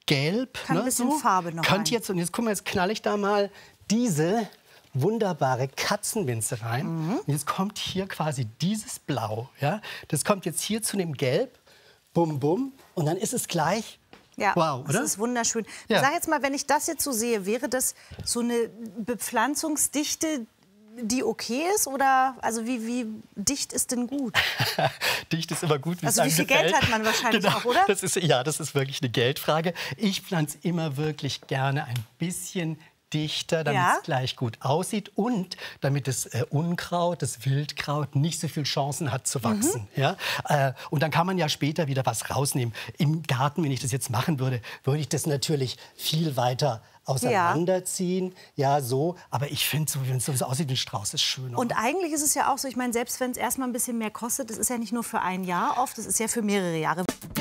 gelb. Kann ein bisschen Farbe noch rein. Jetzt, und jetzt guck mal, jetzt knall ich da mal diese wunderbare Katzenminze rein. Und jetzt kommt hier quasi dieses Blau. Ja? Das kommt jetzt hier zu dem Gelb. Bum, bum. Und dann ist es gleich... Ja, wow, oder? Das ist wunderschön. Ja. Sag jetzt mal, wenn ich das jetzt so sehe, wäre das so eine Bepflanzungsdichte, die okay ist? Oder also wie dicht ist denn gut? Dicht ist immer gut, wie Also es wie viel gefällt. Geld hat man wahrscheinlich Genau. auch, oder? Das ist wirklich eine Geldfrage. Ich pflanze immer wirklich gerne ein bisschen dichter, damit es gleich gut aussieht und damit das Unkraut, das Wildkraut nicht so viele Chancen hat zu wachsen. Ja? Und dann kann man ja später wieder was rausnehmen. Im Garten, wenn ich das jetzt machen würde, würde ich das natürlich viel weiter auseinanderziehen. Ja, so. Aber ich finde, so, wenn es so aussieht wie ein Strauß, ist schön. Oder? Und eigentlich ist es ja auch so, ich meine, selbst wenn es erstmal ein bisschen mehr kostet, das ist ja nicht nur für ein Jahr oft, das ist ja für mehrere Jahre.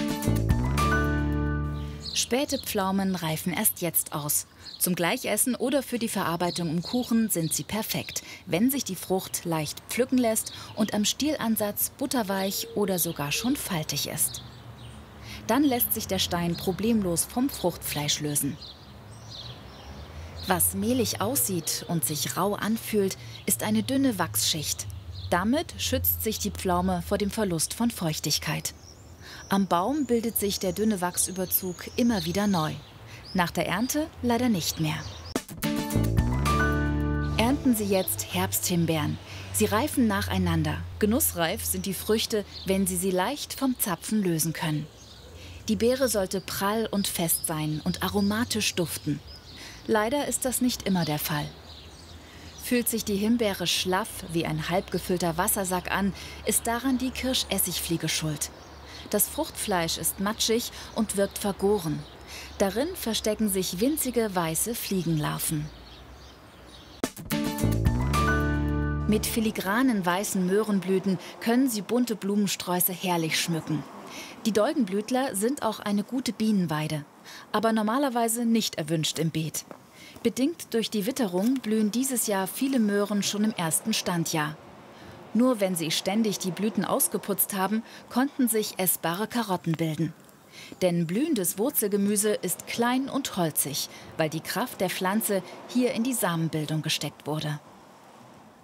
Späte Pflaumen reifen erst jetzt aus. Zum Gleichessen oder für die Verarbeitung im Kuchen sind sie perfekt, wenn sich die Frucht leicht pflücken lässt und am Stielansatz butterweich oder sogar schon faltig ist. Dann lässt sich der Stein problemlos vom Fruchtfleisch lösen. Was mehlig aussieht und sich rau anfühlt, ist eine dünne Wachsschicht. Damit schützt sich die Pflaume vor dem Verlust von Feuchtigkeit. Am Baum bildet sich der dünne Wachsüberzug immer wieder neu. Nach der Ernte leider nicht mehr. Ernten Sie jetzt Herbsthimbeeren. Sie reifen nacheinander. Genussreif sind die Früchte, wenn Sie sie leicht vom Zapfen lösen können. Die Beere sollte prall und fest sein und aromatisch duften. Leider ist das nicht immer der Fall. Fühlt sich die Himbeere schlaff wie ein halb gefüllter Wassersack an, ist daran die Kirschessigfliege schuld. Das Fruchtfleisch ist matschig und wirkt vergoren. Darin verstecken sich winzige weiße Fliegenlarven. Mit filigranen weißen Möhrenblüten können Sie bunte Blumensträuße herrlich schmücken. Die Doldenblütler sind auch eine gute Bienenweide, aber normalerweise nicht erwünscht im Beet. Bedingt durch die Witterung blühen dieses Jahr viele Möhren schon im ersten Standjahr. Nur wenn sie ständig die Blüten ausgeputzt haben, konnten sich essbare Karotten bilden. Denn blühendes Wurzelgemüse ist klein und holzig, weil die Kraft der Pflanze hier in die Samenbildung gesteckt wurde.